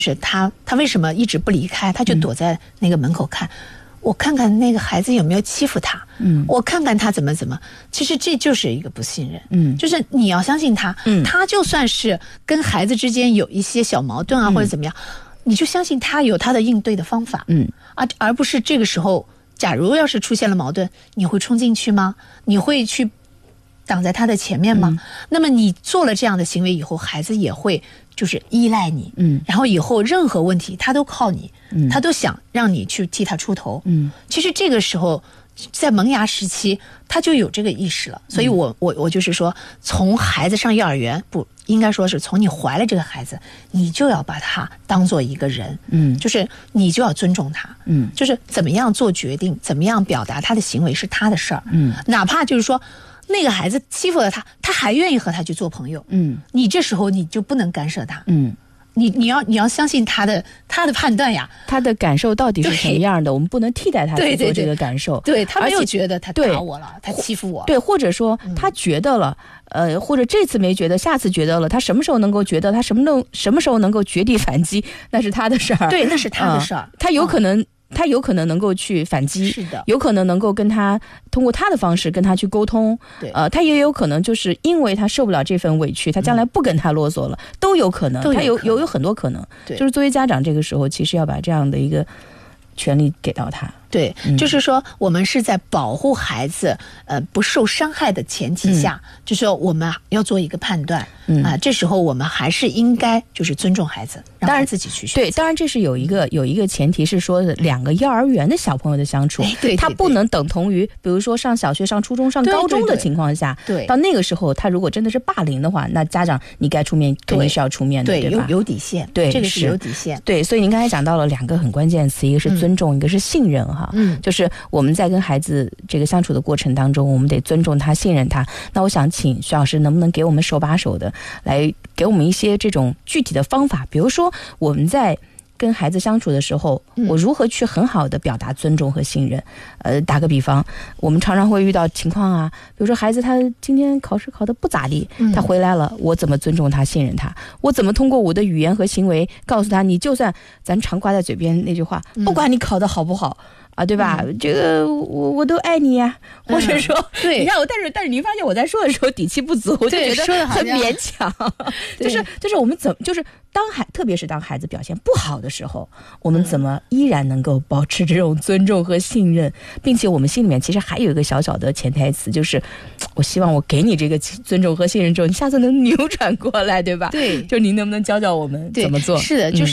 是他为什么一直不离开，他就躲在那个门口看，我看看那个孩子有没有欺负他，我看看他怎么，其实这就是一个不信任，就是你要相信他，他就算是跟孩子之间有一些小矛盾啊，或者怎么样，你就相信他有他的应对的方法，而不是这个时候，假如要是出现了矛盾，你会冲进去吗？你会去挡在他的前面吗？那么你做了这样的行为以后，孩子也会就是依赖你，然后以后任何问题他都靠你，他都想让你去替他出头，其实这个时候在萌芽时期他就有这个意识了，所以我就是说，从孩子上幼儿园，不应该说是从你怀了这个孩子，你就要把他当做一个人，就是你就要尊重他，就是怎么样做决定，怎么样表达他的行为是他的事儿，哪怕就是说那个孩子欺负了他，他还愿意和他去做朋友，你这时候你就不能干涉他，你要相信他的判断呀， 他的感受到底是什么样的，我们不能替代他去做这个感受。 对，他没有觉得他打我了，他欺负我， 对，或者说他觉得了，或者这次没觉得，下次觉得了，他什么时候能够觉得，他什么时候能够绝地反击，那是他的事儿。 对，那是他的事儿， 他有可能。他有可能能够去反击， 是的， 有可能能够跟他通过他的方式跟他去沟通， 对， 他也有可能就是因为他受不了这份委屈，他将来不跟他啰嗦了，都有可能，他有很多可能， 对， 就是作为家长这个时候其实要把这样的一个权利给到他。 对，就是说我们是在保护孩子不受伤害的前提下，就是说我们要做一个判断，这时候我们还是应该就是尊重孩子，让他自己去选择。 对，当然这是有一个前提是说两个幼儿园的小朋友的相处， 对， 他不能等同于比如说上小学、上初中、上高中的情况下， 对， 到那个时候他如果真的是霸凌的话，那家长你该出面肯定是要出面的， 对吧？ 有底线， 对， 这个是有底线。 对，所以您刚才讲到了两个很关键词，一个是尊重，一个是信任哈，就是我们在跟孩子这个相处的过程当中，我们得尊重他、信任他。那我想请徐老师能不能给我们手把手的来给我们一些这种具体的方法，比如说我们在跟孩子相处的时候，我如何去很好的表达尊重和信任。打个比方，我们常常会遇到情况啊，比如说孩子他今天考试考得不咋地，他回来了，我怎么尊重他、信任他？我怎么通过我的语言和行为告诉他，你就算咱常挂在嘴边那句话，不管你考得好不好啊，对吧？这个我都爱你呀，或者说， 对， 你看我，但是您发现我在说的时候底气不足，我就觉得很勉强。就是我们就是特别是当孩子表现不好的时候，我们怎么依然能够保持这种尊重和信任，并且我们心里面其实还有一个小小的潜台词，就是我希望我给你这个尊重和信任之后，你下次能扭转过来，对吧？ 对， 就您能不能教教我们怎么做？ 是的，就是。